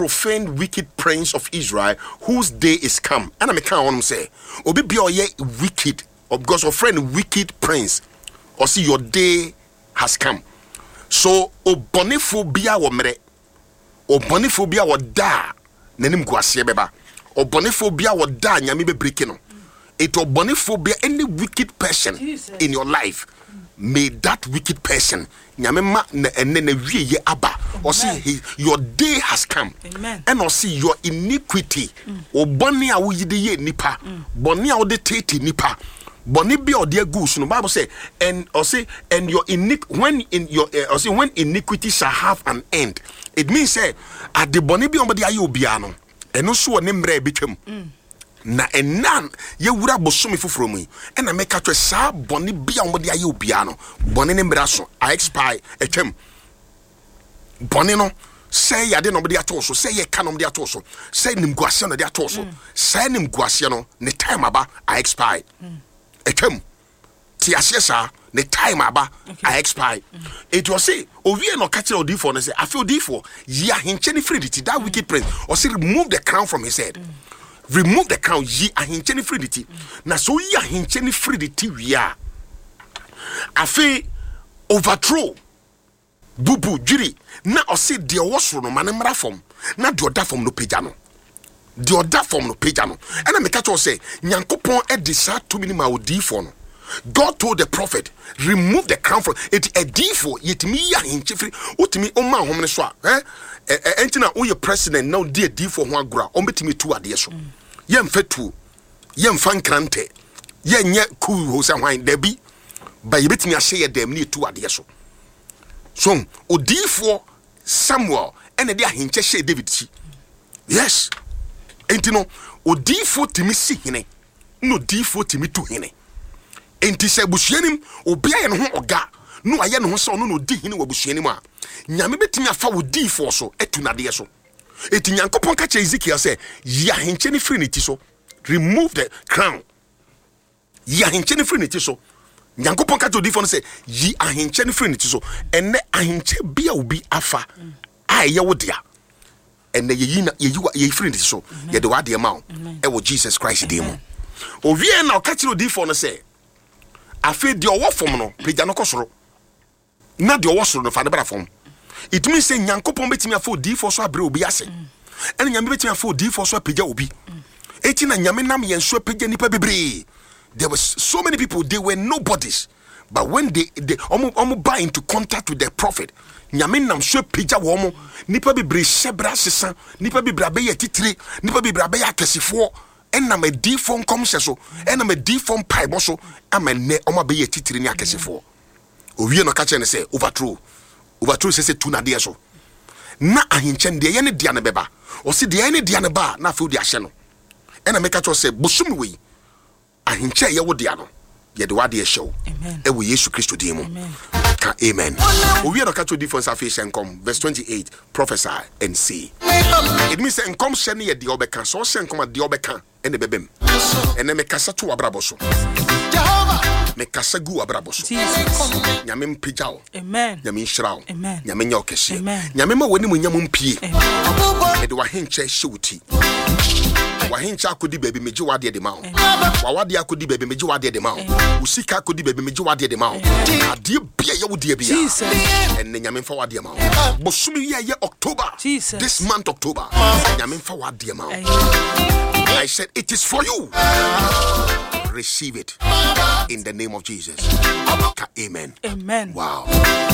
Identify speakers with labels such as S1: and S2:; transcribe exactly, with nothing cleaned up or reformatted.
S1: profane wicked prince of Israel, whose day is come. And I make one say, Obi be ye wicked, or because of friend wicked prince, or see your day has come. So o boniphobia wo mere, o boniphobia wo da, nenim guasie beba, o boniphobia wo da nyame be break no. It o boniphobia any wicked person Jesus. In your life. May that wicked person nyame ma and then wie ye aba or see your day has come. Amen. And or see your iniquity o boni a wo yide ye nipa boni a wo de tete nipa boni be o de goose no Bible say and or say and your iniquity when in your uh, or say when iniquity shall have an end, it means say at the boni be on body aye obia no eno so ne mra betwam na enan ye wura bosomi foforo mu e na meka twa sa boni bia omode aye obia no boni ne mra so I expire etwam boni no say ya de no de ato so say ye ka no de ato so say nim guase no de ato so say nim guase no ne time aba I expire etwam ti asesa ne time aba I expire it was say owie no ka kire odi for no say I feel odi for ye ahenche ne free that wicked prince or say remove the crown from his head. Remove the crown ye ahincheni fridity. Na so ye ahincheni fridity we are. Afe overthrow bubu jiri na ose de wosoro no manemra form na de oda form no pagya no. De oda form no pagya no. And I make a say Nyankopon e de sa to minima odi for no. God told the prophet, remove the crown from it. A defo yet me ya hinchifri utimi oma homne so eh entina wo ye president now de defo ho agura o betimi tu ade so ye mfetu ye mfan krante ye nye ku ho sa hwan da bi ba ye betimi ahye ye dem ne tu ade so so odifo Samuel ene de ahinche hye David chi yes entino odifo timi si hene no odifo timi tu hene enti se busuanim obia ye no ho oga no aye no ho se no no di hene wa busuanim a nyame betimi afa wo di fo so etu nade so eti Nyankopon ka che Ezekiel say ya henche ne free niti so remove the crown ya henche ne free niti so Nyankopon ka che di fo no say yi ahenche ne free niti so enne ahenche bia obi afa a ye wo dia enne ye yi na ye yi ye free niti so ye de wa de ma o e wo Jesus Christ de mu owie na o ka che di fo no say afi de owo fom no pagya no kosoro na de owo soro no fa de bra fom it means say Nyankopon betimi afo di fo so abre obi ase ene nyame betimi afo di fo so pagya obi eti na nyame nam yen so pagya nipa bebre. There was so many people, they were nobodies, but when they they omo omo buy into contact with the prophet nyame nam so pagya wo mo nipa bebre sebra sesa nipa bebre abeya titire nipa bebre abeya akesifo ena me di phone come so ena me di phone pipe so amene oma be ye titiri ni akesefo owie no ka che ne say overthrow overthrow say say tu na de so na ahinche de ye ne dia ne beba o se de ye ne dia ne ba na afi odi ahye no ena me ka che say bosum we ahinche ye wo dia no ye de wade ye show e wo Yesu Kristo di mu ka amen owie no ka che difference afishen come verse twenty-eight prophesy and see. It means say enkom hye ne ye de obeka so hye enkom de obeka ene bebem ene me kasa to abraboso Jehovah me kasa gu abraboso Jesus nyame mpigyaw amen nyame nhyiraw amen nyame nya okese nyame ma woni mu nyam mpie e de wa henche hywuti wa henche akodi baby meji wade de ma wa wade akodi baby meji wade de ma usika akodi baby meji wade de ma ade bia ye wode bia Jesus ene nyame mfa wade ma bosumi ye ye October Jesus. This month October nyame mfa wade ma I said it is for you. Receive it in the name of Jesus. Amen.
S2: Amen.
S1: Wow.